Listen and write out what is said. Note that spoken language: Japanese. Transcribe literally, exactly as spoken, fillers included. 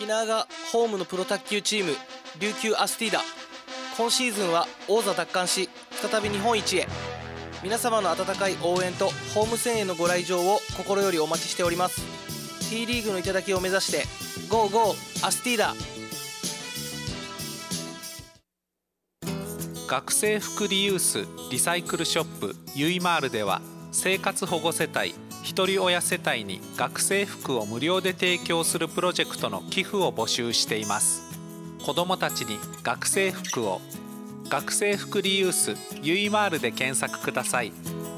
沖縄がホームのプロ卓球チーム琉球アスティーダ。今シーズンは王座奪還し再び日本一へ。皆様の温かい応援とホーム戦へのご来場を心よりお待ちしております。 T リーグの頂を目指してゴーゴーアスティーダ。 学生服リユースリサイクルショップゆいまーるでは、生活保護世帯ひとり親世帯に学生服を無料で提供するプロジェクトの寄付を募集しています。子どもたちに学生服を。学生服リユースゆいまーるで検索ください。